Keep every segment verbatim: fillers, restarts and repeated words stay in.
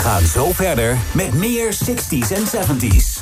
gaan zo verder met meer zestig's en zeventig's.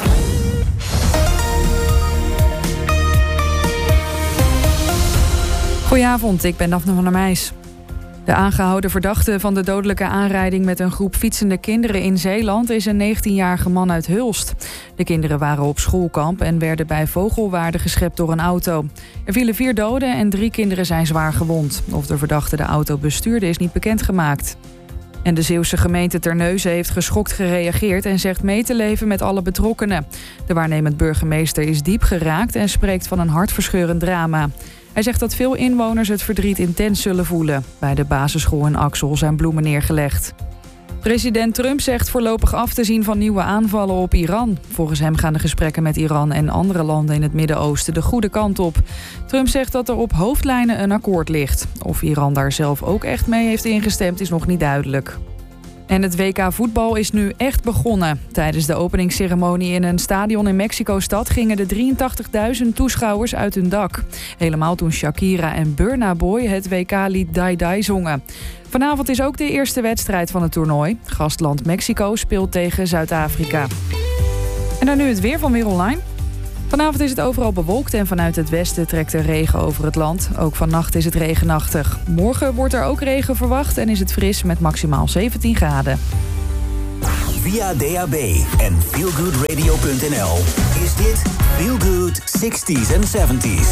Goedenavond, ik ben Daphne van der Meijs. De aangehouden verdachte van de dodelijke aanrijding met een groep fietsende kinderen in Zeeland is een negentienjarige man uit Hulst. De kinderen waren op schoolkamp en werden bij Vogelwaarde geschept door een auto. Er vielen vier doden en drie kinderen zijn zwaar gewond. Of de verdachte de auto bestuurde is niet bekendgemaakt. En de Zeeuwse gemeente Terneuzen heeft geschokt gereageerd en zegt mee te leven met alle betrokkenen. De waarnemend burgemeester is diep geraakt en spreekt van een hartverscheurend drama. Hij zegt dat veel inwoners het verdriet intens zullen voelen. Bij de basisschool in Axel zijn bloemen neergelegd. President Trump zegt voorlopig af te zien van nieuwe aanvallen op Iran. Volgens hem gaan de gesprekken met Iran en andere landen in het Midden-Oosten de goede kant op. Trump zegt dat er op hoofdlijnen een akkoord ligt. Of Iran daar zelf ook echt mee heeft ingestemd is nog niet duidelijk. En het W K voetbal is nu echt begonnen. Tijdens de openingsceremonie in een stadion in Mexico-stad gingen de drieëntachtigduizend toeschouwers uit hun dak. Helemaal toen Shakira en Burna Boy het W K-lied Die Die zongen. Vanavond is ook de eerste wedstrijd van het toernooi. Gastland Mexico speelt tegen Zuid-Afrika. En dan nu het weer van Weer Online. Vanavond is het overal bewolkt en vanuit het westen trekt er regen over het land. Ook vannacht is het regenachtig. Morgen wordt er ook regen verwacht en is het fris met maximaal zeventien graden. Via D A B en feelgoodradio punt n l is dit Feel Good zestig's en zeventig's.